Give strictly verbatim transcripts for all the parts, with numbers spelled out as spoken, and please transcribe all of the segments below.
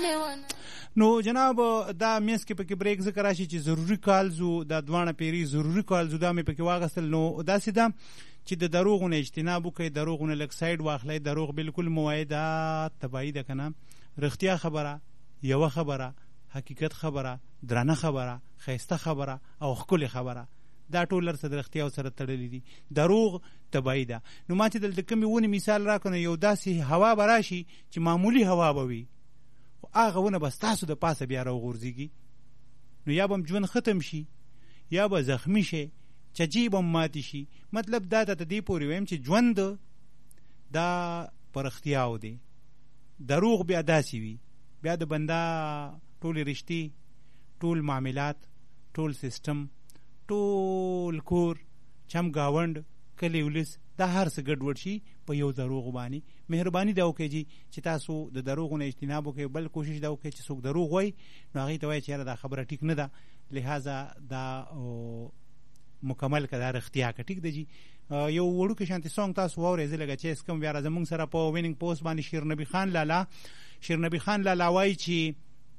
نو جناب دا مینس کې پکې بریک ذکر راشي چې ضروري کالزو دا دوانه پیری ضروري کالزو دا مې پکې واغستل. نو داسې ده چې د دروغونه اجتناب وکړئ، دروغونه لږ سایډ واخلئ. دروغ بالکل موایې دا تباهي ده که نه. رښتیا خبره، یوه خبره، حقیقت خبره، درانه خبره، ښایسته خبره او ښکلې خبره، دا ټول هر څه د رښتیاو سره تړلي دي. دروغ تباهي ده. نو ما چې دلته کومې ونې مثال راکړو، یو داسې هوا به راشي چې معمولي هوا به وي، خو هغه ونه به ستاسو د پاسه بیا راوغورځېږي. نو یا به م ژوند ختم شي، یا به زخمي شي، چجې به م ماتې شي. مطلب دا ته دې پورې ویم چې ژوند دا په رښتیاو دی. دروغ بیا داسې وي، بیا د بنده ټولې رشتې، ټول معاملات، ټول سیستم، ټول کور، چم گاوند، کلی ولس، دا هر څه ګډوډ شي په یو دروغ باندې. مهرباني دا وکړئ چې تاسو د دروغونو اجتناب وکړئ. بل کوشش دا وکړئ چې څوک دروغ وایي نو هغې ته وایي چې یاره دا خبره ټیک نه ده، لہذا دا مکمل که دا رښتیا که. ټیک ده جي. یو وړوکی شانتې سونګ تاسو واورئ، زه لږه چیس کوم. بیا را زمونږ سره په ویننګ پوسټ باندې شیر نبي خان لالا شیر نبي خان لالا وایي چې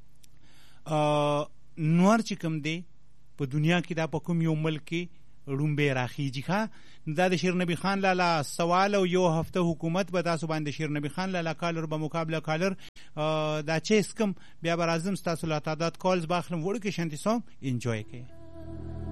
نور چې کوم دی په دنیا کې دا په کوم یو ملک کې ړومبی راخیږي. ښه، دا د شیر نبي خان لالا سوال او یو هفته حکومت به تاسو باندې شیر نبي خان لالا کالر به مقابله کالر دا چیس کوم. بیا به راځم ستاسو لا تعداد کالز باخلم. وړوکی شانتې سونګ انجوی کوئ.